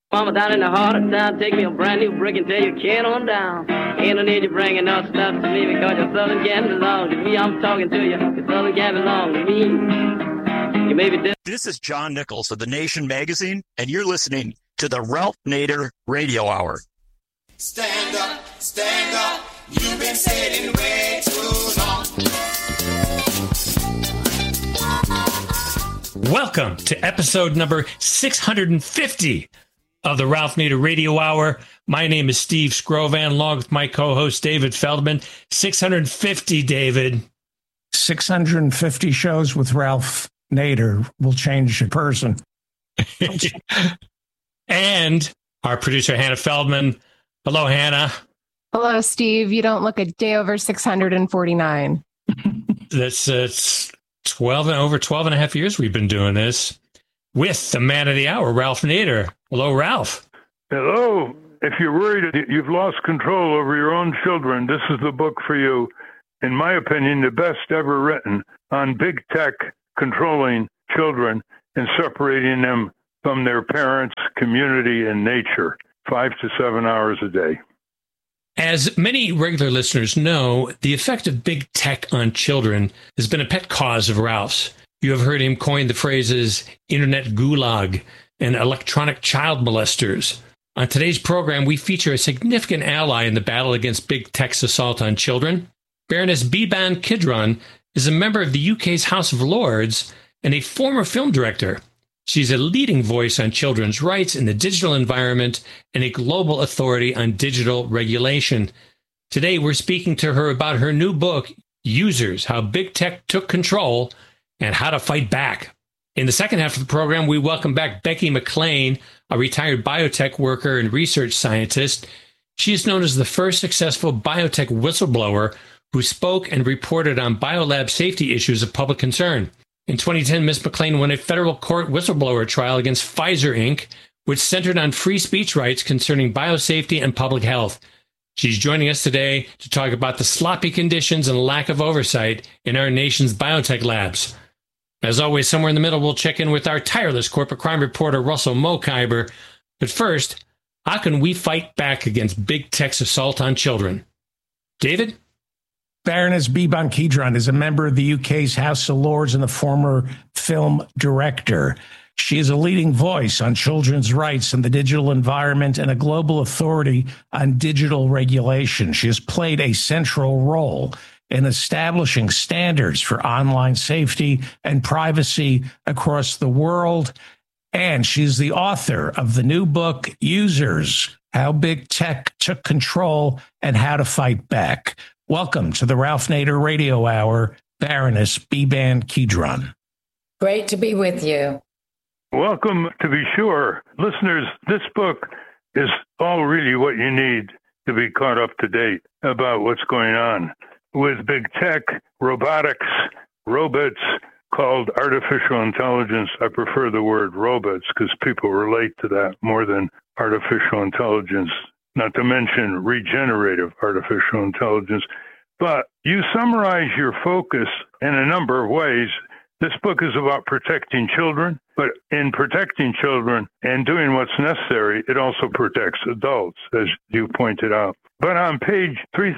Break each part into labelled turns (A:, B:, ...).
A: Mama down in the heart of town, take me a brand new brick and tell you can't on down. Ain't no need you bringing no stuff to me because your Southern can't belong to me. I'm talking to you, your Southern can't belong to me. You may be
B: This is John Nichols of The Nation magazine, and you're listening to the Ralph Nader Radio Hour.
C: Stand up, you've been sitting way too long.
D: Welcome to episode number 650 of the Ralph Nader Radio Hour. My name is Steve Scrovan, along with my co-host David Feldman. 650, David.
E: 650 shows with Ralph Nader will change a person.
D: And our producer, Hannah Feldman. Hello, Hannah.
F: Hello, Steve. You don't look a day over 649.
D: That's 12 and a half years we've been doing this with the man of the hour, Ralph Nader. Hello, Ralph.
G: Hello. If you're worried that you've lost control over your own children, this is the book for you. In my opinion, the best ever written on big tech controlling children and separating them from their parents, community, and nature, 5 to 7 hours a day.
D: As many regular listeners know, the effect of big tech on children has been a pet cause of Ralph's. You have heard him coin the phrases internet gulag and electronic child molesters. On today's program, we feature a significant ally in the battle against big tech's assault on children. Baroness Biban Kidron is a member of the UK's House of Lords and a former film director. She's a leading voice on children's rights in the digital environment and a global authority on digital regulation. Today, we're speaking to her about her new book, Users: How Big Tech Took Control and How to Fight Back. In the second half of the program, we welcome back Becky McLean, a retired biotech worker and research scientist. She is known as the first successful biotech whistleblower who spoke and reported on biolab safety issues of public concern. In 2010, Ms. McLean won a federal court whistleblower trial against Pfizer, Inc., which centered on free speech rights concerning biosafety and public health. She's joining us today to talk about the sloppy conditions and lack of oversight in our nation's biotech labs. As always, somewhere in the middle, we'll check in with our tireless corporate crime reporter, Russell Mokhiber. But first, how can we fight back against big tech's assault on children? David?
E: Baroness Biban Kidron is a member of the UK's House of Lords and a former film director. She is a leading voice on children's rights in the digital environment and a global authority on digital regulation. She has played a central role in establishing standards for online safety and privacy across the world. And she's the author of the new book, Users: How Big Tech Took Control and How to Fight Back. Welcome to the Ralph Nader Radio Hour, Baroness Biban Kidron.
H: Great to be with you.
G: Welcome, to be sure. Listeners, this book is all really what you need to be caught up to date about what's going on with big tech, robotics, robots called artificial intelligence. I prefer the word robots because people relate to that more than artificial intelligence, not to mention regenerative artificial intelligence. But you summarize your focus in a number of ways. This book is about protecting children, but in protecting children and doing what's necessary, it also protects adults, as you pointed out. But on page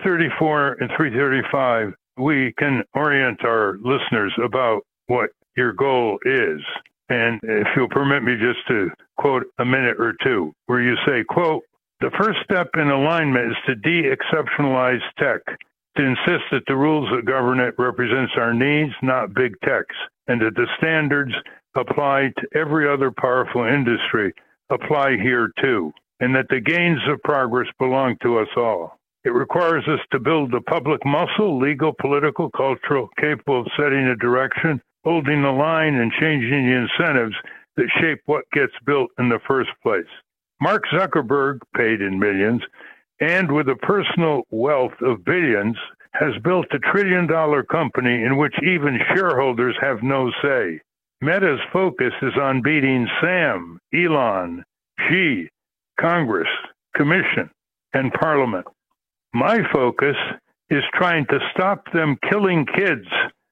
G: 334 and 335, we can orient our listeners about what your goal is. And if you'll permit me just to quote a minute or two, where you say, quote, "The first step in alignment is to de-exceptionalize tech, to insist that the rules that govern it represents our needs, not big tech's, and that the standards apply to every other powerful industry apply here too, and that the gains of progress belong to us all. It requires us to build a public muscle, legal, political, cultural, capable of setting a direction, holding the line, and changing the incentives that shape what gets built in the first place." Mark Zuckerberg, paid in millions, and with a personal wealth of billions, has built a $1 trillion company in which even shareholders have no say. Meta's focus is on beating Sam, Elon, Xi, Congress, Commission, and Parliament. My focus is trying to stop them killing kids,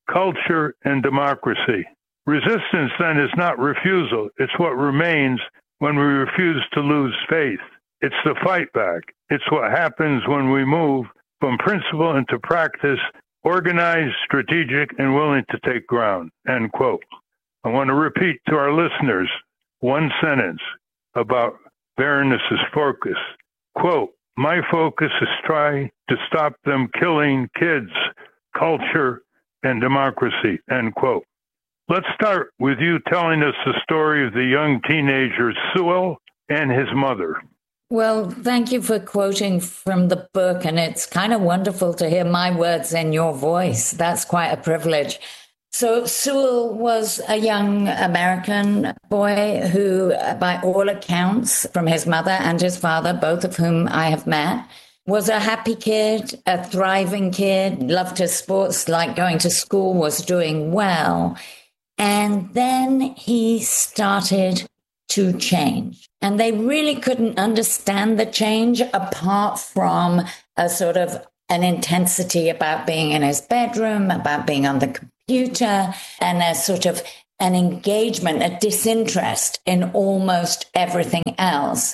G: culture, and democracy. Resistance, then, is not refusal. It's what remains when we refuse to lose faith. It's the fight back. It's what happens when we move from principle into practice, organized, strategic, and willing to take ground, end quote. I want to repeat to our listeners one sentence about Baroness's focus. Quote, my focus is trying to stop them killing kids, culture, and democracy, end quote. Let's start with you telling us the story of the young teenager Sewell and his mother.
H: Well, thank you for quoting from the book, and it's kind of wonderful to hear my words in your voice. That's quite a privilege. So Sewell was a young American boy who, by all accounts, from his mother and his father, both of whom I have met, was a happy kid, a thriving kid, loved his sports, liked going to school, was doing well. And then he started to change. And they really couldn't understand the change apart from a sort of an intensity about being in his bedroom, about being on the computer, and a sort of an engagement, a disinterest in almost everything else.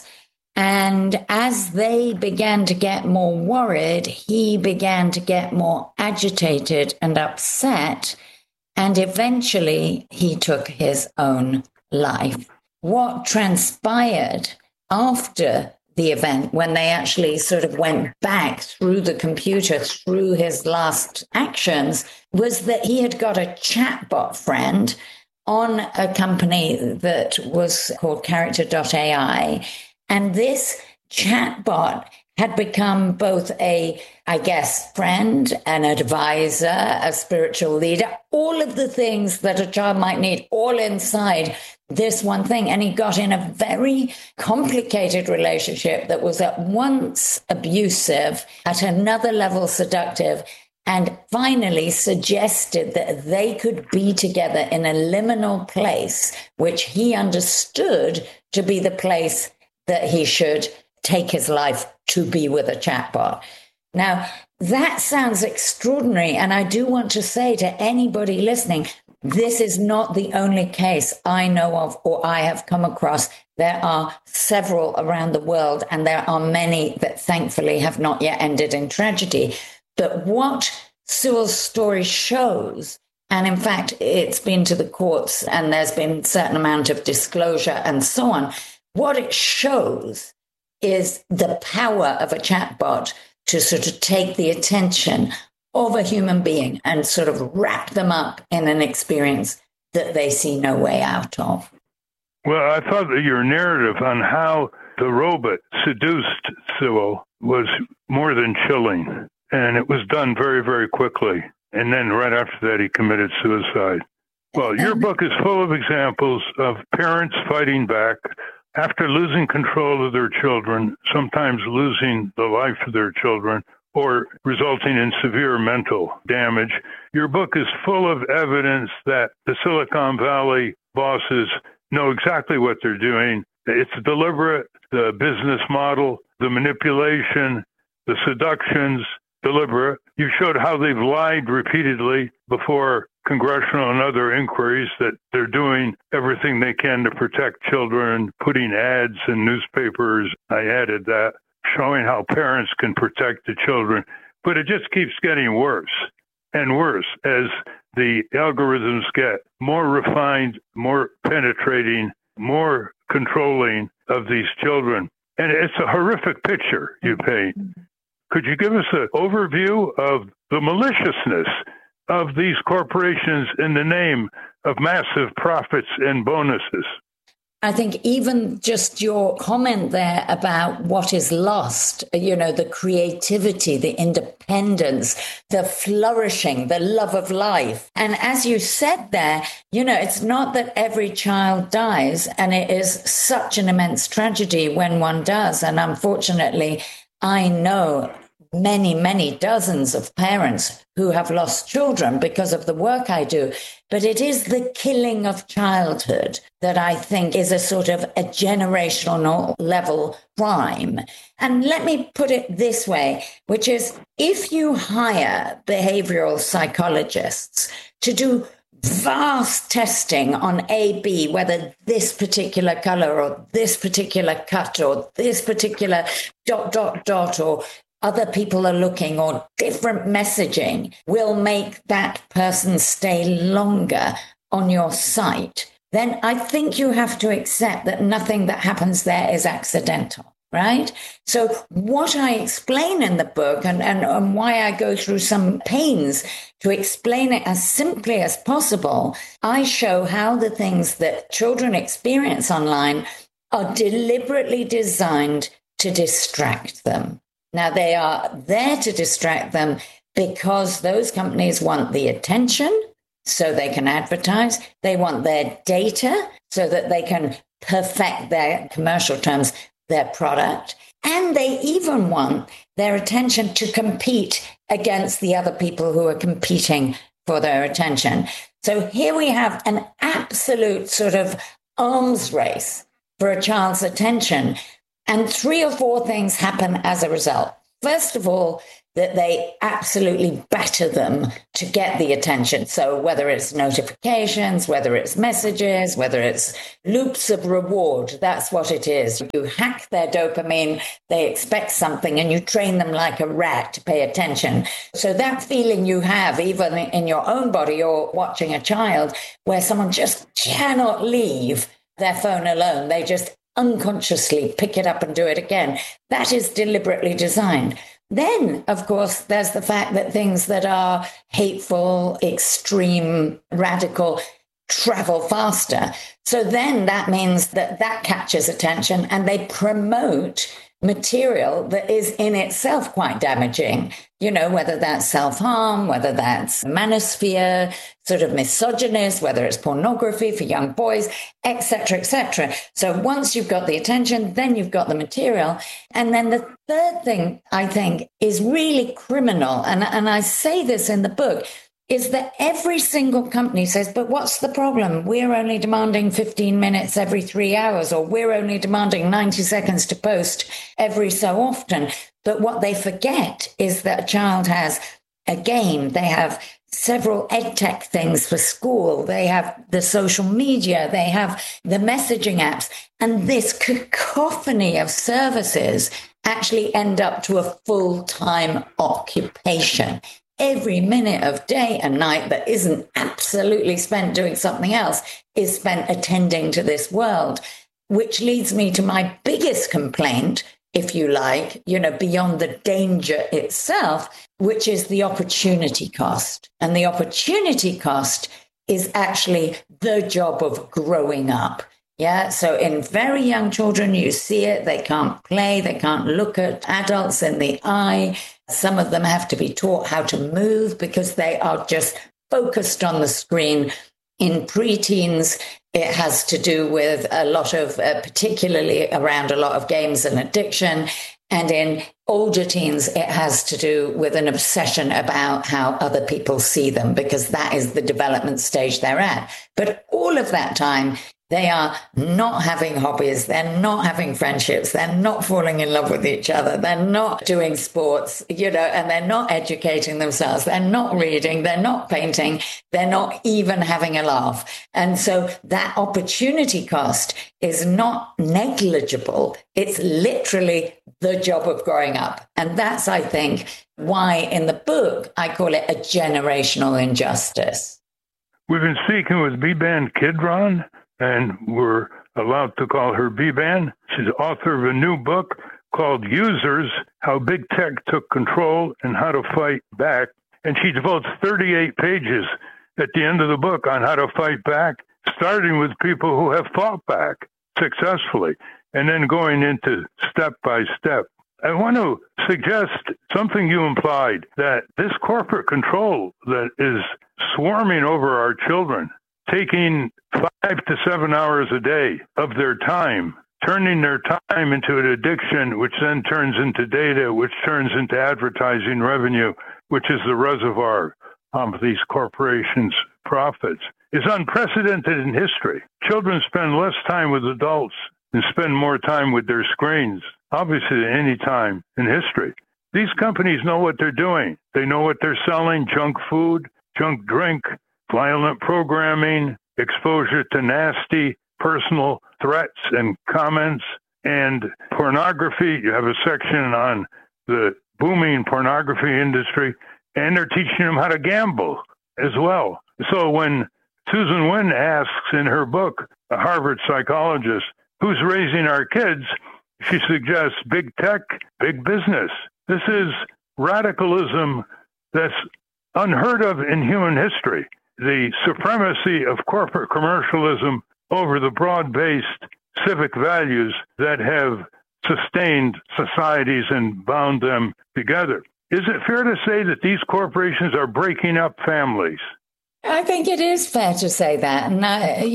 H: And as they began to get more worried, he began to get more agitated and upset. And eventually he took his own life. What transpired after the event, when they actually sort of went back through the computer, through his last actions, was that he had got a chatbot friend on a company that was called Character.ai. And this chatbot had become both a, I guess, friend, an advisor, a spiritual leader, all of the things that a child might need, all inside this one thing. And he got in a very complicated relationship that was at once abusive, at another level seductive, and finally suggested that they could be together in a liminal place, which he understood to be the place that he should take his life to be with a chatbot. Now, that sounds extraordinary. And I do want to say to anybody listening, this is not the only case I know of or I have come across. There are several around the world, and there are many that thankfully have not yet ended in tragedy. But what Sewell's story shows, and in fact, it's been to the courts and there's been a certain amount of disclosure and so on, what it shows is the power of a chatbot to sort of take the attention of a human being and sort of wrap them up in an experience that they see no way out of.
G: Well, I thought that your narrative on how the robot seduced Sewell was more than chilling, and it was done very, very quickly. And then right after that, he committed suicide. Well, your book is full of examples of parents fighting back after losing control of their children, sometimes losing the life of their children, or resulting in severe mental damage. Your book is full of evidence that the Silicon Valley bosses know exactly what they're doing. It's deliberate, the business model, the manipulation, the seductions, deliberate. You showed how they've lied repeatedly before congressional and other inquiries, that they're doing everything they can to protect children, putting ads in newspapers. I added that, showing how parents can protect the children. But it just keeps getting worse and worse as the algorithms get more refined, more penetrating, more controlling of these children. And it's a horrific picture you paint. Could you give us an overview of the maliciousness of these corporations in the name of massive profits and bonuses?
H: I think even just your comment there about what is lost, you know, the creativity, the independence, the flourishing, the love of life. And as you said there, you know, it's not that every child dies, and it is such an immense tragedy when one does. And unfortunately, I know many, many dozens of parents who have lost children because of the work I do. But it is the killing of childhood that I think is a sort of a generational level crime. And let me put it this way, which is if you hire behavioral psychologists to do vast testing on A/B, whether this particular color or this particular cut or this particular ... or other people are looking or different messaging will make that person stay longer on your site, then I think you have to accept that nothing that happens there is accidental. Right? So what I explain in the book and why I go through some pains to explain it as simply as possible, I show how the things that children experience online are deliberately designed to distract them. Now, they are there to distract them because those companies want the attention so they can advertise. They want their data so that they can perfect their commercial terms, their product, and they even want their attention to compete against the other people who are competing for their attention. So here we have an absolute sort of arms race for a child's attention, and 3 or 4 things happen as a result. First of all, that they absolutely batter them to get the attention. So whether it's notifications, whether it's messages, whether it's loops of reward, that's what it is. You hack their dopamine, they expect something, and you train them like a rat to pay attention. So that feeling you have, even in your own body or watching a child, where someone just cannot leave their phone alone, they just unconsciously pick it up and do it again, that is deliberately designed. Then, of course, there's the fact that things that are hateful, extreme, radical travel faster. So then that means that catches attention and they promote material that is in itself quite damaging, you know, whether that's self-harm, whether that's manosphere, sort of misogynist, whether it's pornography for young boys, etc., etc. So once you've got the attention, then you've got the material. And then the third thing I think is really criminal, and I say this in the book, is that every single company says, but what's the problem? We're only demanding 15 minutes every 3 hours, or we're only demanding 90 seconds to post every so often. But what they forget is that a child has a game. They have several edtech things for school. They have the social media. They have the messaging apps. And this cacophony of services actually end up to a full-time occupation. Every minute of day and night that isn't absolutely spent doing something else is spent attending to this world, which leads me to my biggest complaint, if you like, you know, beyond the danger itself, which is the opportunity cost. And the opportunity cost is actually the job of growing up. Yeah, so in very young children, you see it. They can't play. They can't look at adults in the eye. Some of them have to be taught how to move because they are just focused on the screen. In preteens, it has to do with a lot of, particularly around a lot of games and addiction. And in older teens, it has to do with an obsession about how other people see them, because that is the development stage they're at. But all of that time, they are not having hobbies. They're not having friendships. They're not falling in love with each other. They're not doing sports, you know, and they're not educating themselves. They're not reading. They're not painting. They're not even having a laugh. And so that opportunity cost is not negligible. It's literally the job of growing up. And that's, I think, why in the book, I call it a generational injustice.
G: We've been speaking with B-Ban Kidron, and we're allowed to call her B-Ban. She's author of a new book called Users, How Big Tech Took Control and How to Fight Back. And she devotes 38 pages at the end of the book on how to fight back, starting with people who have fought back successfully, and then going into step by step. I want to suggest something you implied, that this corporate control that is swarming over our children, taking 5 to 7 hours a day of their time, turning their time into an addiction, which then turns into data, which turns into advertising revenue, which is the reservoir of these corporations' profits, is unprecedented in history. Children spend less time with adults and spend more time with their screens, obviously, than any time in history. These companies know what they're doing. They know what they're selling: junk food, junk drink, violent programming, exposure to nasty personal threats and comments, and pornography. You have a section on the booming pornography industry, and they're teaching them how to gamble as well. So when Susan Wynne asks in her book, a Harvard psychologist, who's raising our kids, she suggests big tech, big business. This is radicalism that's unheard of in human history. The supremacy of corporate commercialism over the broad-based civic values that have sustained societies and bound them together. Is it fair to say that these corporations are breaking up families?
H: I think it is fair to say that. And,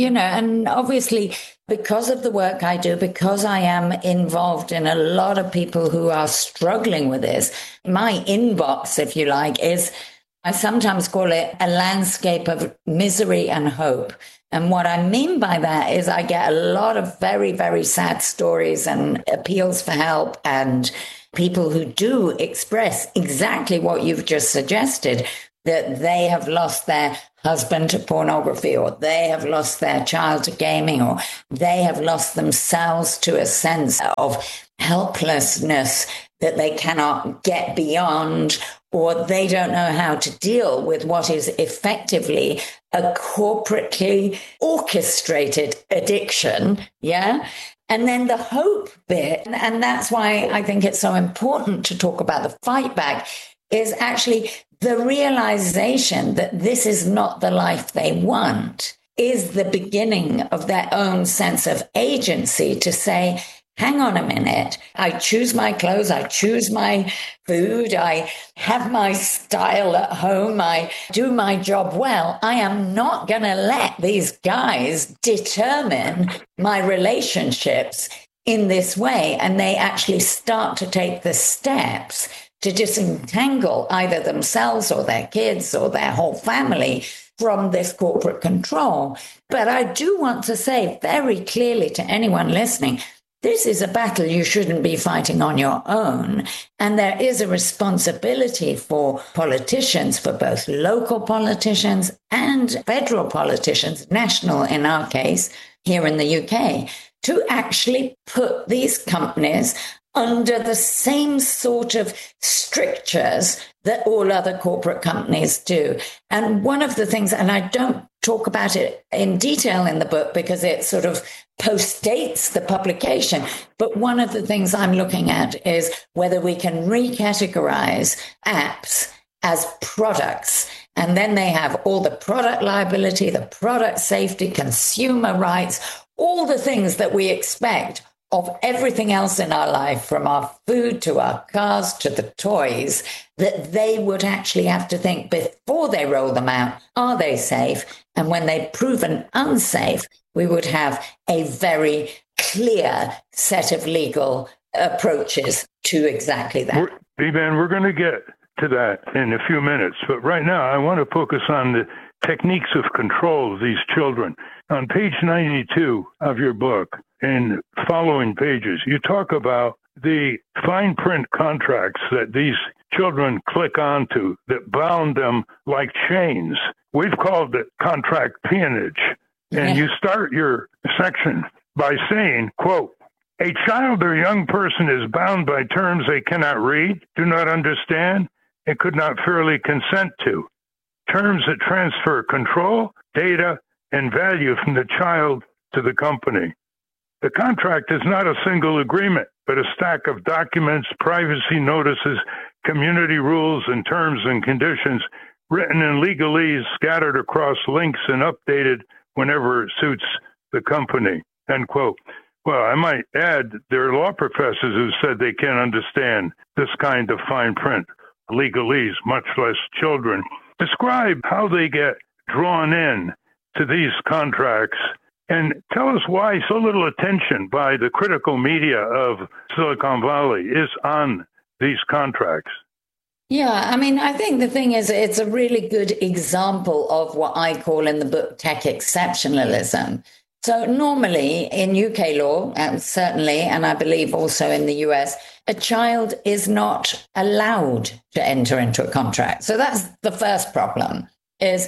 H: and obviously, because of the work I do, because I am involved in a lot of people who are struggling with this, my inbox, if you like, is, I sometimes call it a landscape of misery and hope. And what I mean by that is I get a lot of very, very sad stories and appeals for help and people who do express exactly what you've just suggested, that they have lost their husband to pornography, or they have lost their child to gaming, or they have lost themselves to a sense of helplessness that they cannot get beyond, or they don't know how to deal with what is effectively a corporately orchestrated addiction. Yeah. And then the hope bit, and that's why I think it's so important to talk about the fight back, is actually the realization that this is not the life they want, is the beginning of their own sense of agency to say, hang on a minute, I choose my clothes, I choose my food, I have my style at home, I do my job well. I am not going to let these guys determine my relationships in this way. And they actually start to take the steps to disentangle either themselves or their kids or their whole family from this corporate control. But I do want to say very clearly to anyone listening, this is a battle you shouldn't be fighting on your own. And there is a responsibility for politicians, for both local politicians and federal politicians, national in our case, here in the UK, to actually put these companies under the same sort of strictures that all other corporate companies do. And one of the things, and I don't talk about it in detail in the book because it sort of postdates the publication, but one of the things I'm looking at is whether we can recategorize apps as products. And then they have all the product liability, the product safety, consumer rights, all the things that we expect of everything else in our life, from our food to our cars to the toys, that they would actually have to think before they roll them out, are they safe? And when they've proven unsafe, we would have a very clear set of legal approaches to exactly that.
G: B-Man, we're going to get to that in a few minutes, but right now I want to focus on the techniques of control of these children. On page 92 of your book, in following pages, you talk about the fine print contracts that these children click onto that bound them like chains. We've called it contract peonage. And you start your section by saying, quote, "A child or young person is bound by terms they cannot read, do not understand, and could not fairly consent to. Terms that transfer control, data, and value from the child to the company. The contract is not a single agreement, but a stack of documents, privacy notices, community rules, and terms and conditions written in legalese, scattered across links and updated whenever it suits the company," end quote. Well, I might add, there are law professors who said they can't understand this kind of fine print, legalese, much less children. Describe how they get drawn in to these contracts, and tell us why so little attention by the critical media of Silicon Valley is on these contracts.
H: Yeah, I mean, I think the thing is, it's a really good example of what I call in the book tech exceptionalism. So normally in UK law, certainly, and I believe also in the US, a child is not allowed to enter into a contract. So that's the first problem, is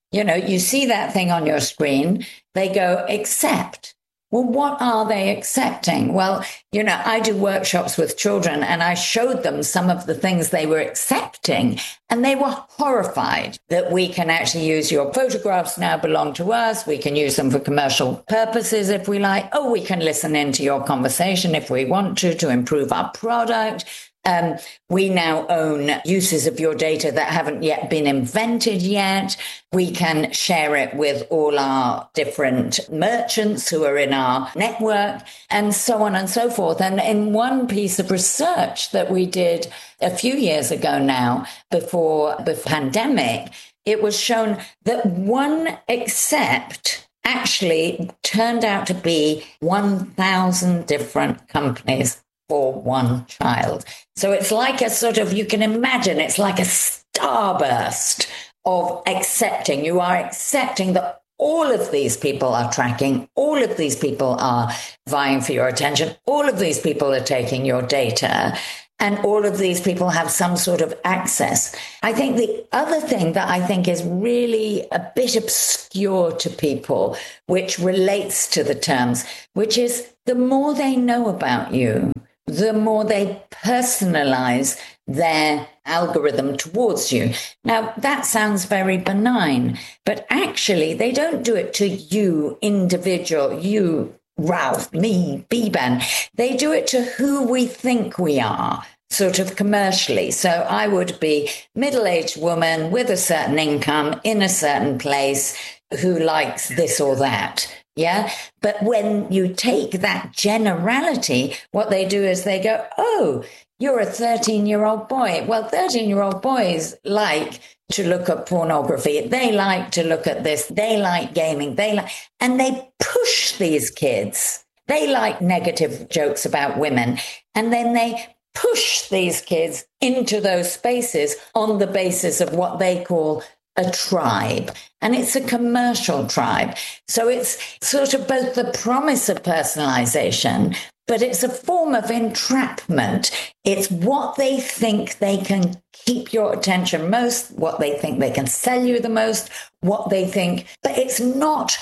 H: You see that thing on your screen, they go, accept. Well, what are they accepting? Well, I do workshops with children and I showed them some of the things they were accepting and they were horrified that we can actually use your photographs now belong to us. We can use them for commercial purposes if we like. Oh, we can listen into your conversation if we want to improve our product. We now own uses of your data that haven't yet been invented yet. We can share it with all our different merchants who are in our network and so on and so forth. And in one piece of research that we did a few years ago now, before the pandemic, it was shown that one accept actually turned out to be 1,000 different companies for one child. So it's like a sort of, you can imagine, it's like a starburst of accepting. You are accepting that all of these people are tracking, all of these people are vying for your attention, all of these people are taking your data, and all of these people have some sort of access. I think the other thing that I think is really a bit obscure to people, which relates to the terms, which is the more they know about you, the more they personalize their algorithm towards you. Now, that sounds very benign, but actually they don't do it to you, individual, you, Ralph, me, Biban. They do it to who we think we are, sort of commercially. So I would be middle-aged woman with a certain income in a certain place who likes this or that. Yeah. But when you take that generality, what they do is they go, oh, you're a 13-year-old boy. Well, 13-year-old boys like to look at pornography. They like to look at this. They like gaming. And they push these kids. They like negative jokes about women. And then they push these kids into those spaces on the basis of what they call a tribe. And it's a commercial tribe. So it's sort of both the promise of personalization, but it's a form of entrapment. It's what they think they can keep your attention most, what they think they can sell you the most, what they think, but it's not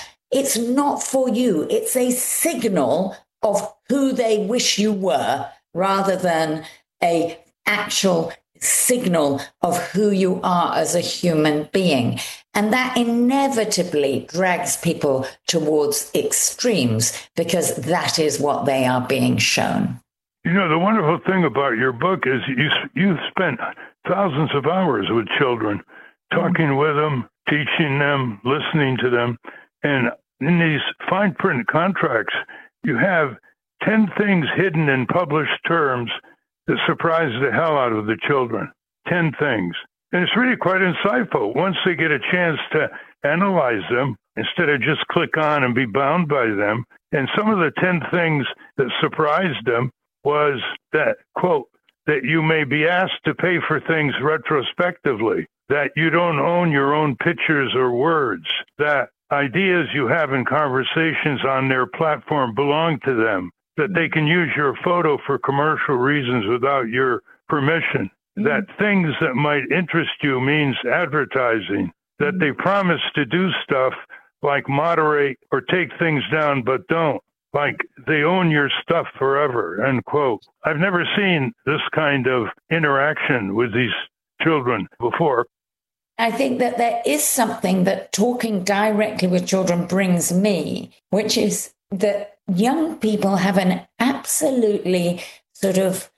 H: for you. It's a signal of who they wish you were rather than a actual signal of who you are as a human being. And that inevitably drags people towards extremes because that is what they are being shown.
G: The wonderful thing about your book is you've spent thousands of hours with children, talking with them, teaching them, listening to them. And in these fine print contracts, you have 10 things hidden in published terms that surprise the hell out of the children. 10 things. And it's really quite insightful once they get a chance to analyze them instead of just click on and be bound by them. And some of the 10 things that surprised them was that, quote, that you may be asked to pay for things retrospectively, that you don't own your own pictures or words, that ideas you have in conversations on their platform belong to them, that they can use your photo for commercial reasons without your permission, that things that might interest you means advertising, that they promise to do stuff like moderate or take things down but don't, like they own your stuff forever, end quote. I've never seen this kind of interaction with these children before.
H: I think that there is something that talking directly with children brings me, which is that young people have an absolutely sort of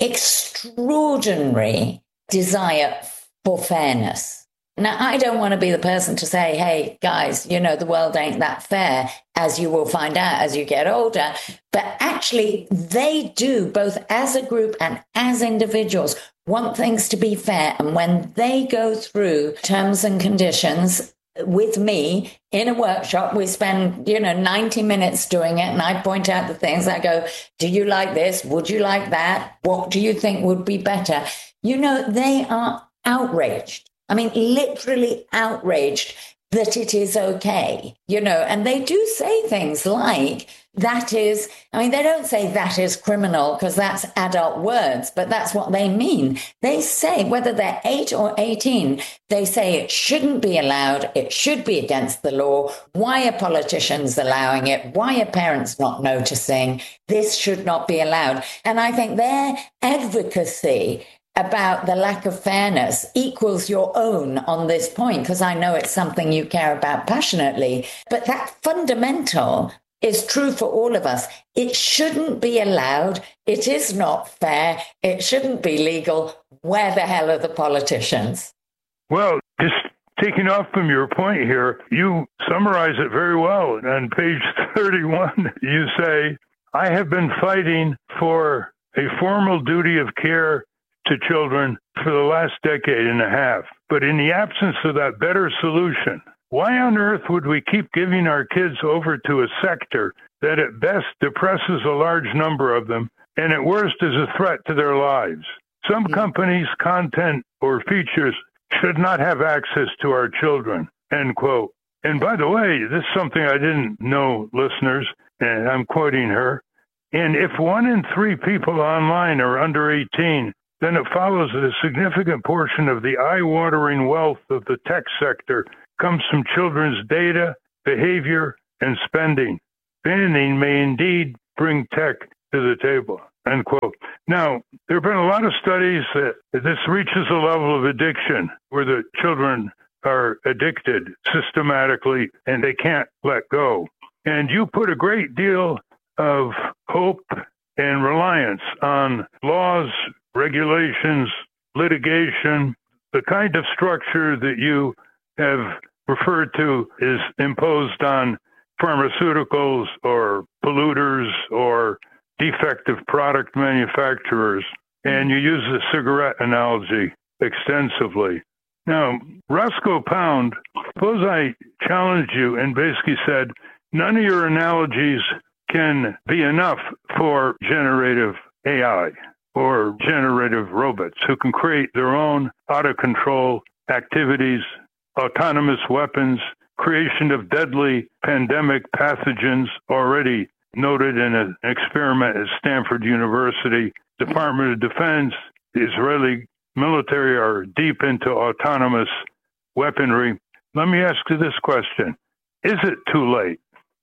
H: extraordinary desire for fairness. Now, I don't want to be the person to say, hey, guys, the world ain't that fair, as you will find out as you get older. But actually, they do, both as a group and as individuals, want things to be fair. And when they go through terms and conditions with me in a workshop, we spend, 90 minutes doing it. And I point out the things. I go, do you like this? Would you like that? What do you think would be better? They are outraged. I mean, literally outraged that it is okay, and they do say things like, that is, I mean, they don't say that is criminal because that's adult words, but that's what they mean. They say, whether they're 8 or 18, they say it shouldn't be allowed. It should be against the law. Why are politicians allowing it? Why are parents not noticing? This should not be allowed. And I think their advocacy about the lack of fairness equals your own on this point, because I know it's something you care about passionately. But that fundamental is true for all of us. It shouldn't be allowed. It is not fair. It shouldn't be legal. Where the hell are the politicians?
G: Well, just taking off from your point here, you summarize it very well. On page 31, you say, I have been fighting for a formal duty of care to children for the last decade and a half. But in the absence of that better solution, why on earth would we keep giving our kids over to a sector that at best depresses a large number of them and at worst is a threat to their lives? Some companies' content or features should not have access to our children, end quote. And by the way, this is something I didn't know, listeners, and I'm quoting her. And if 1 in 3 people online are under 18, then it follows that a significant portion of the eye-watering wealth of the tech sector comes from children's data, behavior, and spending. Banning may indeed bring tech to the table, end quote. Now, there have been a lot of studies that this reaches a level of addiction where the children are addicted systematically and they can't let go. And you put a great deal of hope and reliance on laws, regulations, litigation, the kind of structure that you have referred to is imposed on pharmaceuticals or polluters or defective product manufacturers. And you use the cigarette analogy extensively. Now, Roscoe Pound, suppose I challenged you and basically said, none of your analogies can be enough for generative AI or generative robots who can create their own out-of-control activities, autonomous weapons, creation of deadly pandemic pathogens already noted in an experiment at Stanford University. Department of Defense, the Israeli military are deep into autonomous weaponry. Let me ask you this question. Is it too late?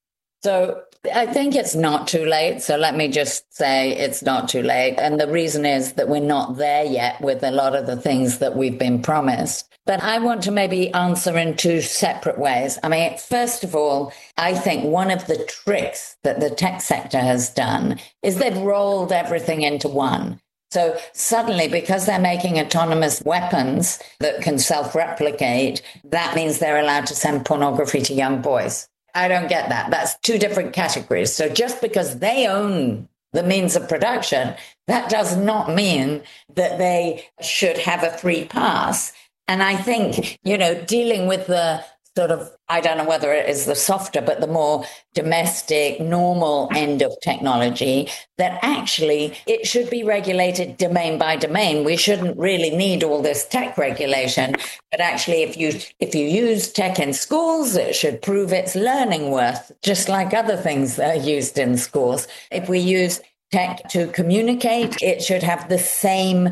H: So I think it's not too late. So let me just say it's not too late. And the reason is that we're not there yet with a lot of the things that we've been promised. But I want to maybe answer in 2 separate ways. I mean, first of all, I think one of the tricks that the tech sector has done is they've rolled everything into one. So suddenly, because they're making autonomous weapons that can self-replicate, that means they're allowed to send pornography to young boys. I don't get that. That's 2 different categories. So just because they own the means of production, that does not mean that they should have a free pass. And I think, dealing with the sort of, I don't know whether it is the softer, but the more domestic, normal end of technology, that actually it should be regulated domain by domain. We shouldn't really need all this tech regulation, but actually if you use tech in schools, it should prove its learning worth, just like other things that are used in schools. If we use tech to communicate, it should have the same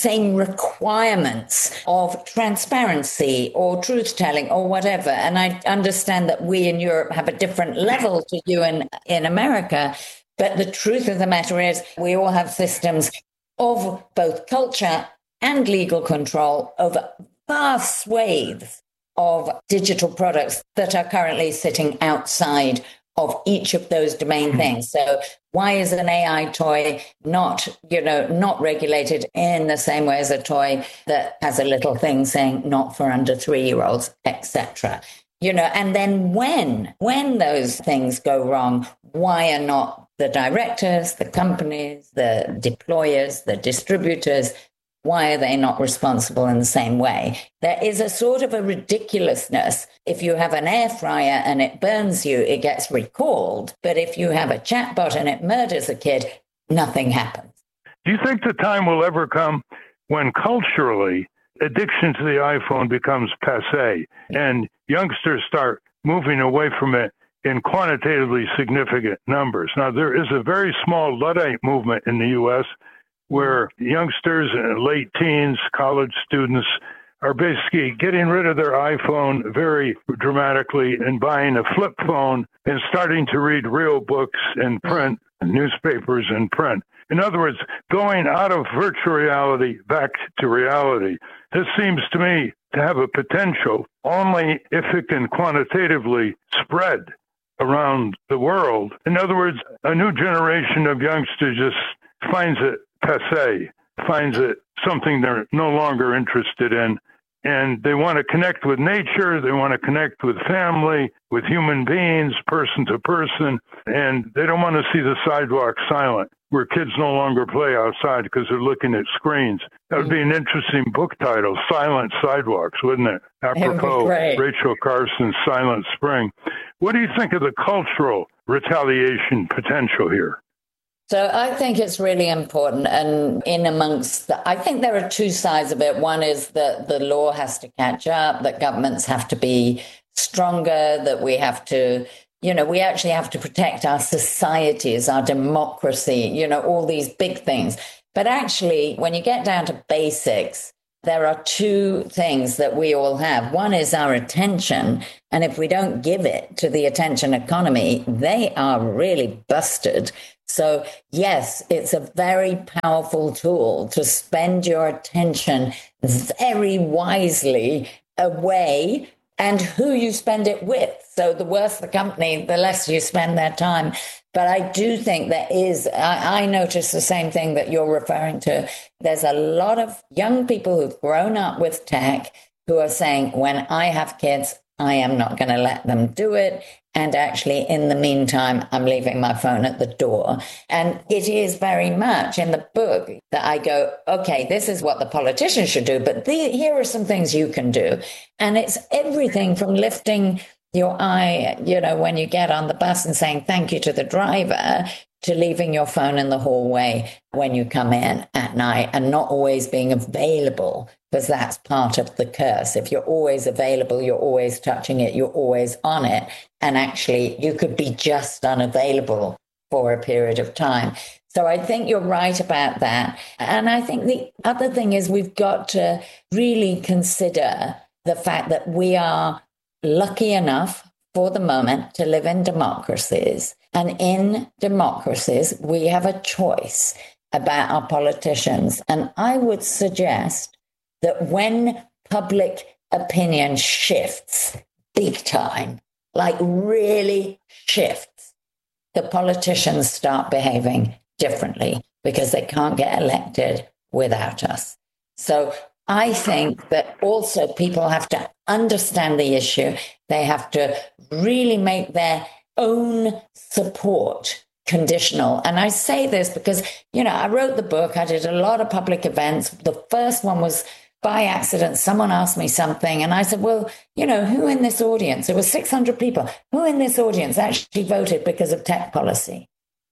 H: requirements of transparency or truth-telling or whatever. And I understand that we in Europe have a different level to you in America, but the truth of the matter is we all have systems of both culture and legal control over vast swathes of digital products that are currently sitting outside of each of those domain things. So why is an AI toy not regulated in the same way as a toy that has a little thing saying not for under 3-year-olds, etc.? And then when those things go wrong, why are not the directors, the companies, the deployers, the distributors, why are they not responsible in the same way? There is a sort of a ridiculousness. If you have an air fryer and it burns you, it gets recalled. But if you have a chatbot and it murders a kid, nothing happens.
G: Do you think the time will ever come when culturally addiction to the iPhone becomes passé and youngsters start moving away from it in quantitatively significant numbers. Now, there is a very small Luddite movement in the U.S. where youngsters and late teens, college students are basically getting rid of their iPhone very dramatically and buying a flip phone and starting to read real books in print, newspapers in print. In other words, going out of virtual reality back to reality. This seems to me to have a potential only if it can quantitatively spread around the world. In other words, a new generation of youngsters just finds it passé, finds it something they're no longer interested in. And they want to connect with nature. They want to connect with family, with human beings, person to person. And they don't want to see the sidewalk silent, where kids no longer play outside because they're looking at screens. That would be an interesting book title, Silent Sidewalks, wouldn't it? Apropos Rachel Carson's Silent Spring. What do you think of the cultural retaliation potential here?
H: So I think it's really important. And I think there are two sides of it. One is that the law has to catch up, that governments have to be stronger, that we have to, we actually have to protect our societies, our democracy, all these big things. But actually, when you get down to basics, there are two things that we all have. One is our attention. And if we don't give it to the attention economy, they are really busted. So, yes, it's a very powerful tool to spend your attention very wisely away and who you spend it with. So the worse the company, the less you spend their time. But I do think there is, I notice the same thing that you're referring to. There's a lot of young people who've grown up with tech who are saying, when I have kids, I am not going to let them do it. And actually, in the meantime, I'm leaving my phone at the door. And it is very much in the book that I go, okay, this is what the politicians should do, but here are some things you can do. And it's everything from lifting your eye, when you get on the bus and saying thank you to the driver, to leaving your phone in the hallway when you come in at night and not always being available, because that's part of the curse. If you're always available, you're always touching it, you're always on it. And actually, you could be just unavailable for a period of time. So I think you're right about that. And I think the other thing is we've got to really consider the fact that we are lucky enough for the moment to live in democracies. And in democracies, we have a choice about our politicians. And I would suggest that when public opinion shifts big time, like really shifts, the politicians start behaving differently because they can't get elected without us. So I think that also people have to understand the issue. They have to really make their own support conditional. And I say this because, I wrote the book. I did a lot of public events. The first one was by accident. Someone asked me something and I said, well, who in this audience? There were 600 people. Who in this audience actually voted because of tech policy?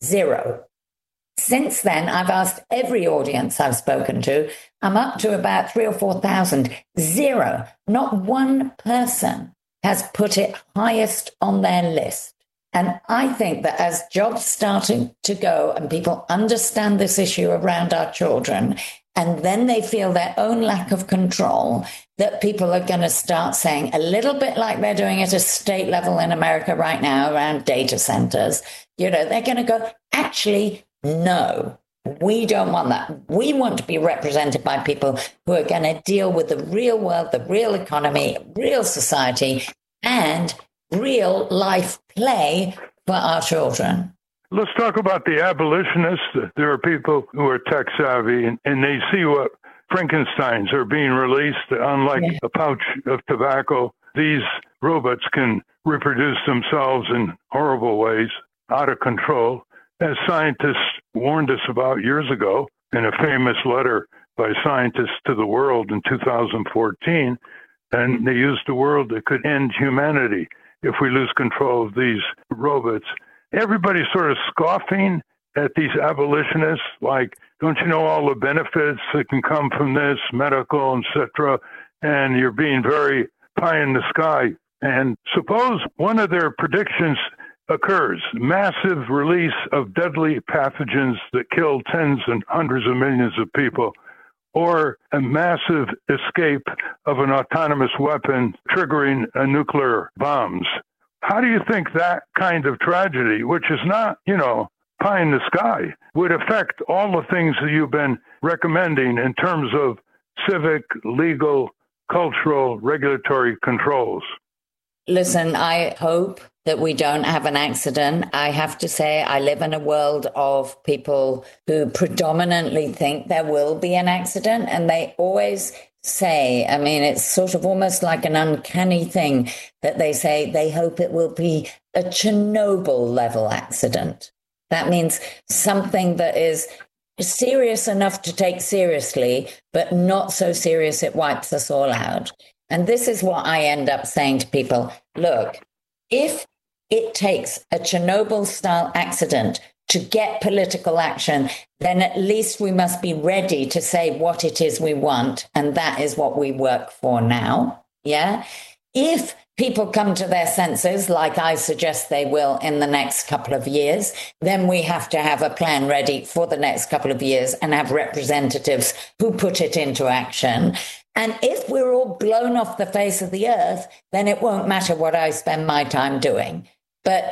H: 0. Since then, I've asked every audience I've spoken to. I'm up to about 3,000 or 4,000. 0. Not one person has put it highest on their list. And I think that as jobs starting to go and people understand this issue around our children, and then they feel their own lack of control, that people are going to start saying, a little bit like they're doing at a state level in America right now around data centers, they're going to go, actually, no, we don't want that. We want to be represented by people who are going to deal with the real world, the real economy, real society, and real life play for our children.
G: Let's talk about the abolitionists. There are people who are tech savvy and they see what Frankensteins are being released. Unlike a pouch of tobacco, these robots can reproduce themselves in horrible ways, out of control. As scientists warned us about years ago in a famous letter by scientists to the world in 2014, and they used the word that could end humanity if we lose control of these robots. Everybody's sort of scoffing at these abolitionists, like, don't you know all the benefits that can come from this, medical, etc., and you're being very pie in the sky. And suppose one of their predictions occurs, massive release of deadly pathogens that kill tens and hundreds of millions of people, or a massive escape of an autonomous weapon triggering a nuclear bombs. How do you think that kind of tragedy, which is not, pie in the sky, would affect all the things that you've been recommending in terms of civic, legal, cultural, regulatory controls?
H: Listen, I hope that we don't have an accident. I have to say, I live in a world of people who predominantly think there will be an accident, and they always say, I mean, it's sort of almost like an uncanny thing that they say they hope it will be a Chernobyl level accident. That means something that is serious enough to take seriously, but not so serious it wipes us all out. And this is what I end up saying to people. Look, if it takes a Chernobyl-style accident to get political action, then at least we must be ready to say what it is we want, and that is what we work for now. Yeah? If people come to their senses, like I suggest they will in the next couple of years, then we have to have a plan ready for the next couple of years and have representatives who put it into action. And if we're all blown off the face of the earth, then it won't matter what I spend my time doing. But,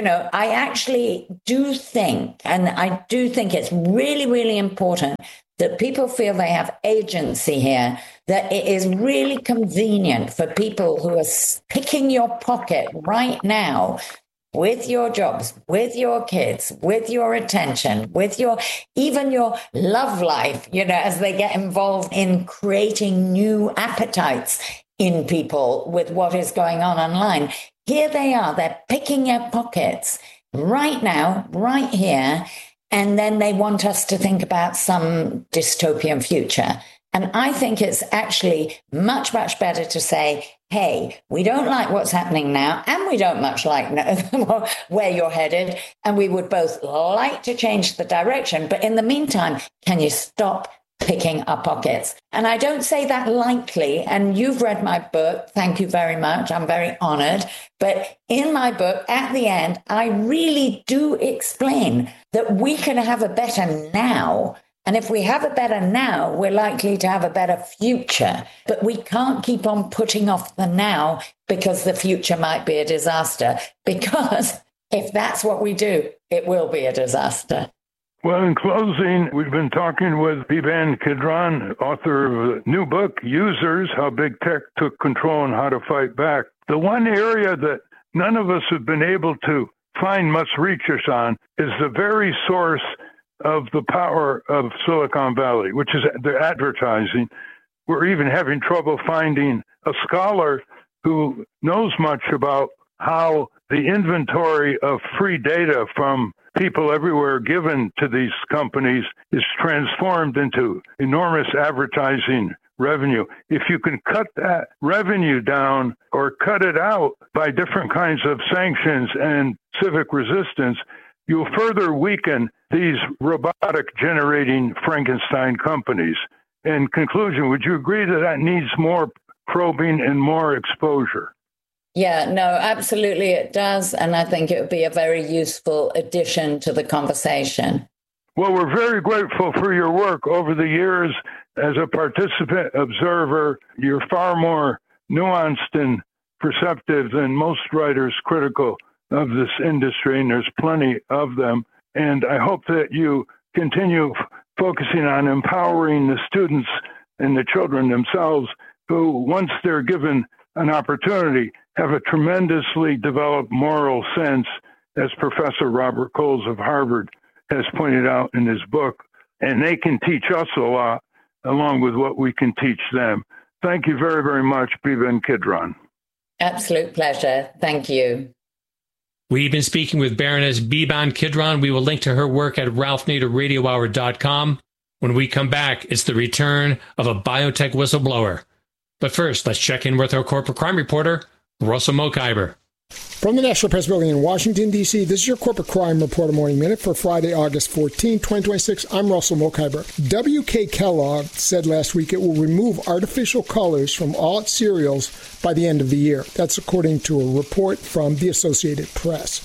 H: I actually do think, and I do think it's really, really important that people feel they have agency here, that it is really convenient for people who are picking your pocket right now with your jobs, with your kids, with your attention, with even your love life, as they get involved in creating new appetites in people with what is going on online. Here they are, they're picking your pockets right now, right here, and then they want us to think about some dystopian future. And I think it's actually much, much better to say, hey, we don't like what's happening now, and we don't much like where you're headed, and we would both like to change the direction. But in the meantime, can you stop picking our pockets? And I don't say that lightly. And you've read my book. Thank you very much. I'm very honored. But in my book, at the end, I really do explain that we can have a better now. And if we have a better now, we're likely to have a better future. But we can't keep on putting off the now because the future might be a disaster. Because if that's what we do, it will be a disaster.
G: Well, in closing, we've been talking with Biban Kidron, author of a new book, Users, How Big Tech Took Control and How to Fight Back. The one area that none of us have been able to find much research on is the very source of the power of Silicon Valley, which is the advertising. We're even having trouble finding a scholar who knows much about how the inventory of free data from people everywhere given to these companies is transformed into enormous advertising revenue. If you can cut that revenue down or cut it out by different kinds of sanctions and civic resistance, you'll further weaken these robotic generating Frankenstein companies. In conclusion, would you agree that that needs more probing and more exposure?
H: Yeah, no, absolutely it does. And I think it would be a very useful addition to the conversation.
G: Well, we're very grateful for your work over the years as a participant observer. You're far more nuanced and perceptive than most writers critical of this industry, and there's plenty of them. And I hope that you continue focusing on empowering the students and the children themselves who, once they're given an opportunity, have a tremendously developed moral sense, as Professor Robert Coles of Harvard has pointed out in his book. And they can teach us a lot, along with what we can teach them. Thank you very, very much, Biban Kidron.
H: Absolute pleasure. Thank you.
D: We've been speaking with Baroness Biban Kidron. We will link to her work at ralphnaderradiohour.com. When we come back, it's the return of a biotech whistleblower. But first, let's check in with our corporate crime reporter, Russell Mokhiber.
I: From the National Press Building in Washington, D.C., this is your Corporate Crime Reporter Morning Minute for Friday, August 14, 2026. I'm Russell Mokhiber. W.K. Kellogg said last week it will remove artificial colors from all its cereals by the end of the year. That's according to a report from the Associated Press.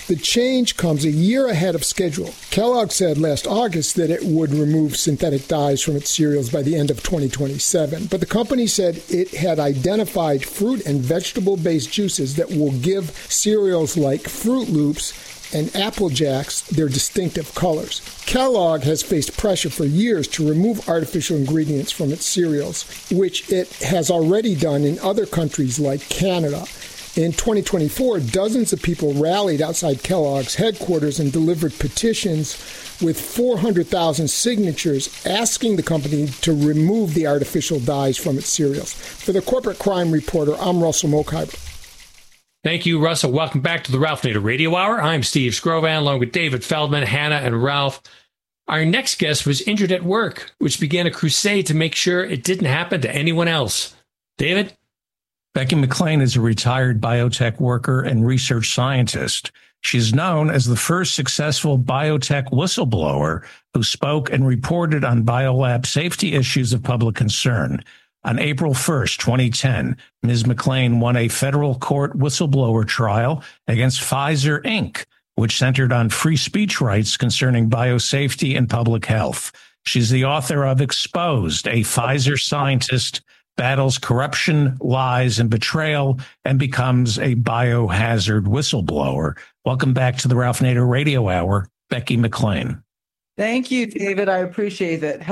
I: The change comes a year ahead of schedule. Kellogg said last August that it would remove synthetic dyes from its cereals by the end of 2027, but the company said it had identified fruit and vegetable-based juices that will give cereals like Fruit Loops and Apple Jacks their distinctive colors. Kellogg has faced pressure for years to remove artificial ingredients from its cereals, which it has already done in other countries like Canada. In 2024, dozens of people rallied outside Kellogg's headquarters and delivered petitions with 400,000 signatures asking the company to remove the artificial dyes from its cereals. For the Corporate Crime Reporter, I'm Russell Mokhiber.
D: Thank you, Russell. Welcome back to the Ralph Nader Radio Hour. I'm Steve Scrovan, along with David Feldman, Hannah, and Ralph. Our next guest was injured at work, which began a crusade to make sure it didn't happen to anyone else. David?
E: Becky McLean is a retired biotech worker and research scientist. She's known as the first successful biotech whistleblower who spoke and reported on biolab safety issues of public concern. On April 1st, 2010, Ms. McLean won a federal court whistleblower trial against Pfizer, Inc., which centered on free speech rights concerning biosafety and public health. She's the author of Exposed, a Pfizer scientist battles corruption, lies, and betrayal, and becomes a biohazard whistleblower. Welcome back to the Ralph Nader Radio Hour, Becky McLean.
J: Thank you, David. I appreciate it.